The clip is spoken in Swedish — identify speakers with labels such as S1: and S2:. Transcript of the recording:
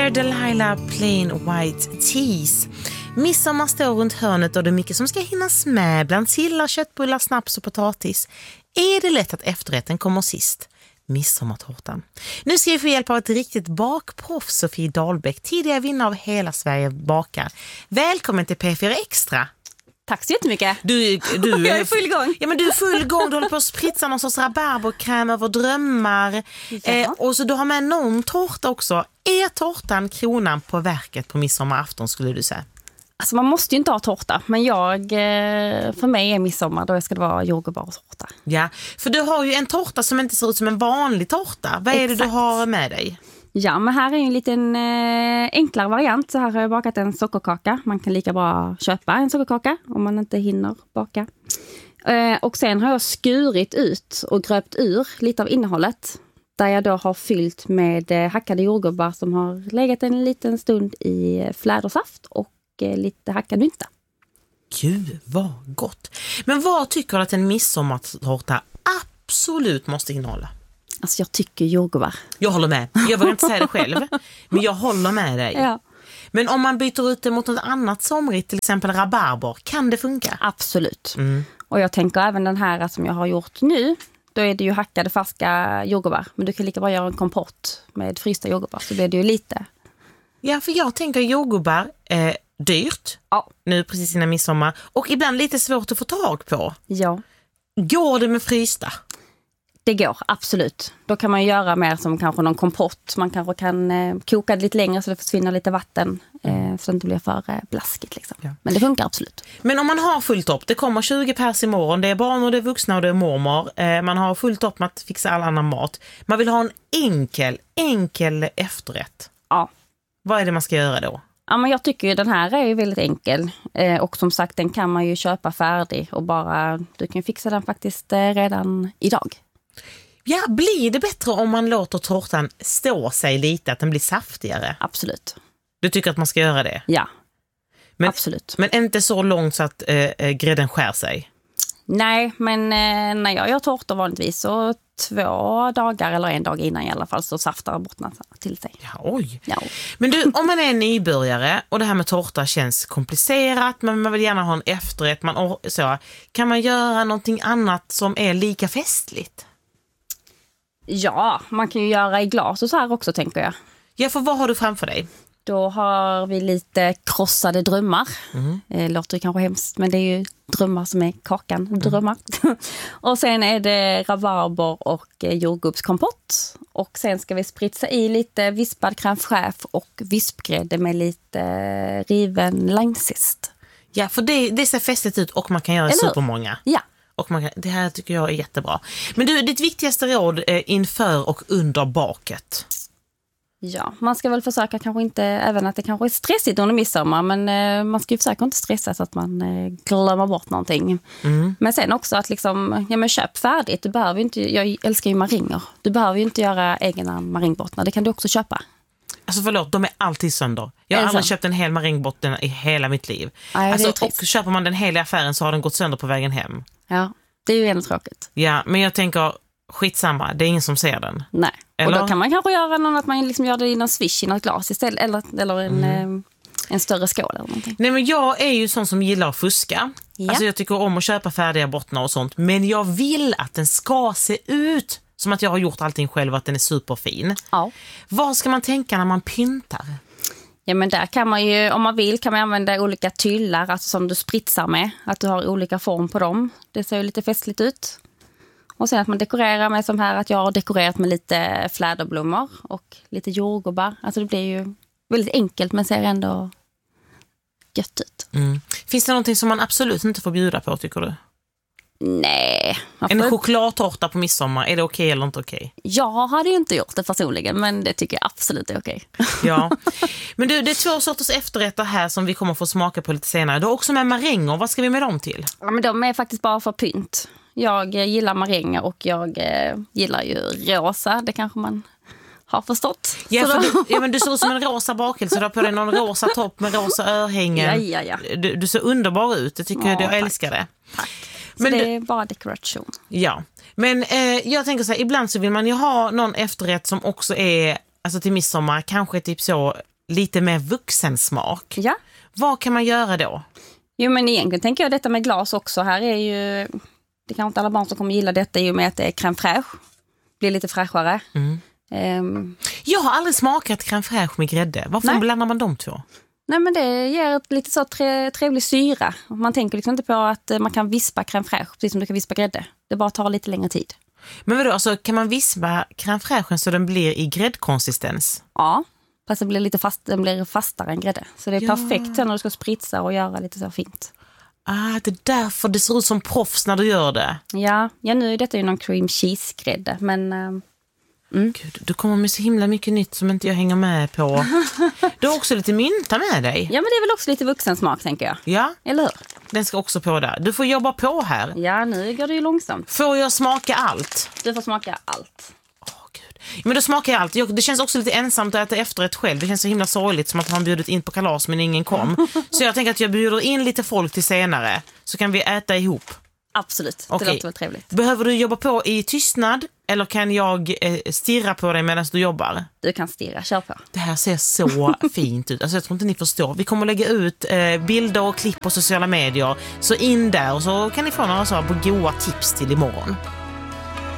S1: Dear Delilah Plain White Teas. Midsommar står runt hörnet och det är mycket som ska hinnas med bland sillar, köttbullar, snaps och potatis. Är det lätt att efterrätten kommer sist? Midsommartårtan. Nu ska vi få hjälp av ett riktigt bakproffs, Sofie Dahlbäck, tidigare vinnare av Hela Sverige bakar. Välkommen till P4 Extra.
S2: Tack så jättemycket.
S1: Du
S2: jag är full gång.
S1: Ja, men du är full gång. Du håller på att spritsa någon sorts rabarberkräm över drömmar. Och så du har med någon tårta också. Är tårtan kronan på verket på midsommarafton, skulle du säga?
S2: Alltså man måste ju inte ha tårta. Men för mig är midsommar, då ska det vara jordgubbar och tårta.
S1: Ja, för du har ju en tårta som inte ser ut som en vanlig tårta. Vad är det du har med dig? Ja,
S2: men här är en liten enklare variant. Så här har jag bakat en sockerkaka. Man kan lika bra köpa en sockerkaka om man inte hinner baka. Och sen har jag skurit ut och gröpt ur lite av innehållet. Där jag då har fyllt med hackade jordgubbar som har legat en liten stund i flädersaft och lite hackad mynta.
S1: Gud, vad gott. Men vad tycker du att en midsommartårta absolut måste innehålla?
S2: Alltså jag tycker jordgubbar.
S1: Jag håller med. Jag vill inte säga det själv. Men jag håller med dig.
S2: Ja.
S1: Men om man byter ut det mot något annat somrigt, till exempel rabarber, kan det funka?
S2: Absolut. Och jag tänker även den här som jag har gjort nu. Då är det ju hackade färska jordgubbar. Men du kan lika bra göra en kompott med frysta jordgubbar. Så blir det ju lite.
S1: Ja, för jag tänker jordgubbar dyrt.
S2: Ja.
S1: Nu precis innan midsommar. Och ibland lite svårt att få tag på.
S2: Ja.
S1: Går det med frysta?
S2: Det går, absolut. Då kan man göra mer som kanske någon kompott. Man kanske kan koka det lite längre så det försvinner lite vatten. Så det inte blir för blaskigt. Liksom. Ja. Men det funkar absolut.
S1: Men om man har fullt upp, det kommer 20 pers imorgon. Det är barn och det är vuxna och det är mormor. Man har fullt upp med att fixa all annan mat. Man vill ha en enkel efterrätt.
S2: Ja.
S1: Vad är det man ska göra då?
S2: Ja, men jag tycker ju den här är ju väldigt enkel. Och som sagt, den kan man ju köpa färdig. Och du kan fixa den faktiskt redan idag.
S1: Ja, blir det bättre om man låter tårtan stå sig lite, att den blir saftigare?
S2: Absolut.
S1: Du tycker att man ska göra det?
S2: Ja, absolut.
S1: Men inte så långt så att grädden skär sig?
S2: Nej, men när jag gör tårtor vanligtvis så 2 dagar eller 1 dag innan i alla fall så saftar bottnar till sig.
S1: Ja, oj.
S2: Ja.
S1: Men du, om man är nybörjare och det här med tårta känns komplicerat, men man vill gärna ha en efterrätt, kan man göra någonting annat som är lika festligt?
S2: Ja, man kan ju göra i glas och så här också, tänker jag.
S1: Ja, för vad har du framför dig?
S2: Då har vi lite krossade drömmar. Låter ju kanske hemskt, men det är ju drömmar som är kakan. Drömmar. Och sen är det rabarber och jordgubbskompott. Och sen ska vi spritsa i lite vispad crème fraîche och vispgrädde med lite riven linezest.
S1: Ja, för det ser festligt ut och man kan göra supermånga.
S2: Ja.
S1: Och det här tycker jag är jättebra. Men du, ditt viktigaste råd inför och under baket?
S2: Ja, man ska väl försöka kanske inte, även att det kanske är stressigt under midsommar, men man ska ju försöka inte stressa så att man glömmer bort någonting. Men sen också att köp färdigt. Du behöver inte, jag älskar ju maringer. Du behöver ju inte göra egna maringbottnar, det kan du också köpa.
S1: Alltså förlåt, de är alltid sönder. Jag har aldrig köpt en hel maringbotten i hela mitt liv.
S2: Nej,
S1: och köper man den hela i affären så har den gått sönder på vägen hem.
S2: Ja, det är ju ändå tråkigt.
S1: Ja, men jag tänker, skitsamma, det är ingen som ser den.
S2: Nej,
S1: eller? Och
S2: då kan man kanske göra någon att man gör det i någon swish i något glas istället, eller en större skål eller någonting.
S1: Nej, men jag är ju sån som gillar att fuska. Ja. Alltså jag tycker om att köpa färdiga bottnar och sånt. Men jag vill att den ska se ut som att jag har gjort allting själv och att den är superfin.
S2: Ja.
S1: Vad ska man tänka när man pyntar?
S2: Ja, men där kan man ju, om man vill, kan man använda olika tyllar, alltså som du spritsar med. Att du har olika form på dem. Det ser ju lite festligt ut. Och sen att man dekorerar med som här, att jag har dekorerat med lite fläderblommor och lite jordgubbar. Alltså det blir ju väldigt enkelt men ser ändå gött ut.
S1: Finns det någonting som man absolut inte får bjuda på, tycker du?
S2: Nej.
S1: En chokladtårta på midsommar, är det okej eller inte okej?
S2: Jag hade ju inte gjort det personligen, men det tycker jag absolut är okej.
S1: Ja. Men du, det är 2 sorters efterrätter här som vi kommer få smaka på lite senare. Du har också med maränger, vad ska vi med dem till? Ja,
S2: men de är faktiskt bara för pynt. Jag gillar maränger och jag gillar ju rosa, det kanske man har förstått.
S1: Ja, men du ser ut som en rosa bakelse, du har på dig någon rosa topp med rosa örhängen.
S2: Ja.
S1: Du ser underbar ut, det tycker jag älskar det.
S2: Tack. Men det är bara dekoration.
S1: Ja, men jag tänker så här, ibland så vill man ju ha någon efterrätt som också är, alltså till midsommar, kanske typ så lite mer vuxensmak.
S2: Ja.
S1: Vad kan man göra då?
S2: Jo, men egentligen tänker jag detta med glas också. Här är ju, det kan inte alla barn som kommer gilla detta i och med att det är crème fraîche. Blir lite fräschare.
S1: Jag har aldrig smakat crème fraîche med grädde. Varför blandar man de två?
S2: Nej, men det ger ett lite så trevlig syra. Man tänker liksom inte på att man kan vispa crème fraîche precis som du kan vispa grädde. Det bara tar lite längre tid.
S1: Men vadå, alltså, kan man vispa crème fraîchen så den blir i gräddkonsistens?
S2: Ja, fast det blir lite den blir fastare än grädde. Så det är perfekt när du ska spritsa och göra lite så fint.
S1: Det är därför det ser ut som proffs när du gör det.
S2: Ja, nu är detta ju någon cream cheese-grädde, men...
S1: Gud, du kommer med så himla mycket nytt som inte jag hänger med på. Du har också lite mynta med dig.
S2: Ja, men det är väl också lite vuxensmak, tänker jag.
S1: Ja,
S2: eller hur?
S1: Den ska också på där. Du får jobba på här.
S2: Ja, nu går det ju långsamt.
S1: Får jag smaka allt?
S2: Du får smaka allt.
S1: Gud. Men då smakar jag allt. Det känns också lite ensamt att äta efterrätt själv. Det känns så himla sorgligt som att han bjudit in på kalas men ingen kom. Så jag tänker att jag bjuder in lite folk till senare. Så kan vi äta ihop.
S2: Absolut, det låter väl trevligt.
S1: Behöver du jobba på i tystnad eller kan jag stirra på dig medan du jobbar?
S2: Du kan stirra, kör på.
S1: Det här ser så fint ut. Alltså jag tror inte ni förstår. Vi kommer lägga ut bilder och klipp på sociala medier. Så in där och så kan ni få några så goda tips till imorgon.